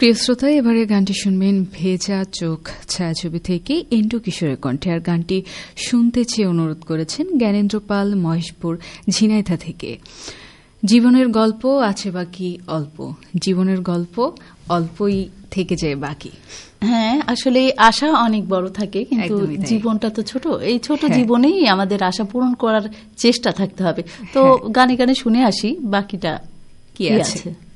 প্রিয় শ্রোতা, এবারে গানটি শুনবেন ভেজা চোখ ছায়াছবি থেকে এন্ডু কিশোরের কণ্ঠে। আর গানটি শুনতে চেয়ে অনুরোধ করেছেন জ্ঞানেন্দ্র পাল, মহেশপুর, ঝিনাইদহ থেকে। জীবনের গল্প আছে বাকি অল্প, জীবনের গল্প অল্পই থেকে যায় বাকি। হ্যাঁ, আসলে আশা অনেক বড় থাকে, কিন্তু জীবনটা তো ছোট। এই ছোট জীবনেই আমাদের আশা পূরণ করার চেষ্টা থাকতে হবে। তো গানে গানে শুনে আসি বাকিটা কি আছে।